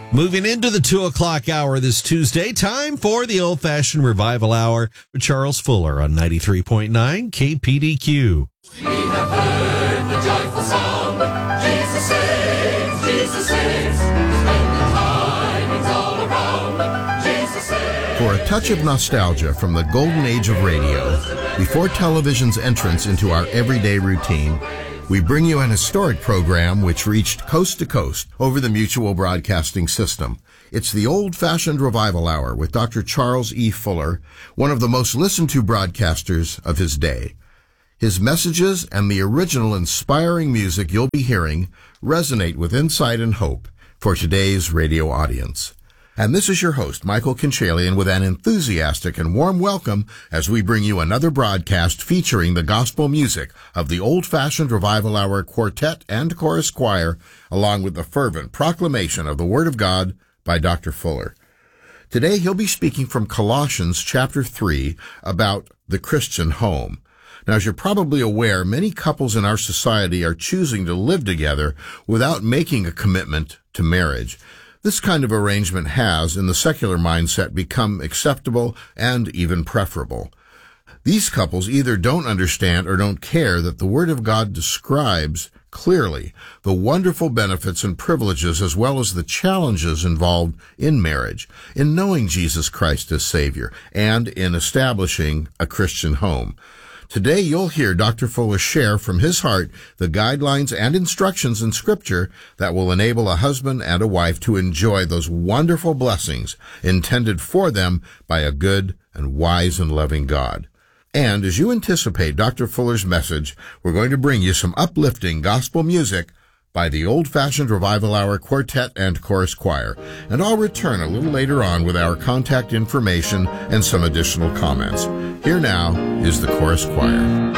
Moving into the 2 o'clock hour this Tuesday, time for the old-fashioned revival hour with Charles Fuller on 93.9 KPDQ. We have heard the joyful song, Jesus saves, Jesus saves. Spend the tidings all around, Jesus saves. For a touch of nostalgia from the golden age of radio, before television's entrance into our everyday routine, we bring you an historic program which reached coast to coast over the Mutual Broadcasting System. It's the Old-Fashioned Revival Hour with Dr. Charles E. Fuller, one of the most listened to broadcasters of his day. His messages and the original inspiring music you'll be hearing resonate with insight and hope for today's radio audience. And this is your host, Michael Conchalian, with an enthusiastic and warm welcome as we bring you another broadcast featuring the gospel music of the Old-Fashioned Revival Hour Quartet and Chorus Choir, along with the fervent proclamation of the Word of God by Dr. Fuller. Today he'll be speaking from Colossians chapter 3 about the Christian home. Now, as you're probably aware, many couples in our society are choosing to live together without making a commitment to marriage. This kind of arrangement has, in the secular mindset, become acceptable and even preferable. These couples either don't understand or don't care that the Word of God describes clearly the wonderful benefits and privileges as well as the challenges involved in marriage, in knowing Jesus Christ as Savior, and in establishing a Christian home. Today, you'll hear Dr. Fuller share from his heart the guidelines and instructions in Scripture that will enable a husband and a wife to enjoy those wonderful blessings intended for them by a good and wise and loving God. And as you anticipate Dr. Fuller's message, we're going to bring you some uplifting gospel music by the Old-Fashioned Revival Hour Quartet and Chorus Choir. And I'll return a little later on with our contact information and some additional comments. Here now is the Chorus Choir.